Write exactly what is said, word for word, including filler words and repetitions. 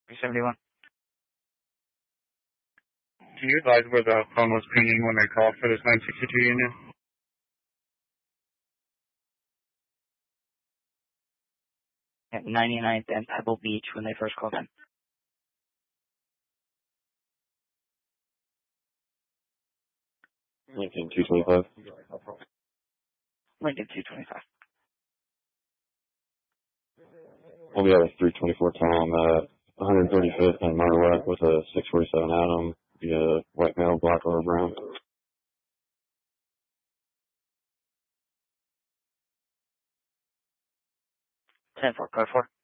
three seventy-one. Can you advise where the phone was pinging when they called for this nine sixty-two unit? At ninety-ninth and Pebble Beach when they first called in. Lincoln two twenty-five. Lincoln two twenty-five. We'll be at a three twenty-four Tom at one thirty-fifth and Marowak with a six forty-seven Atom via white male, black or brown. ten four, code four.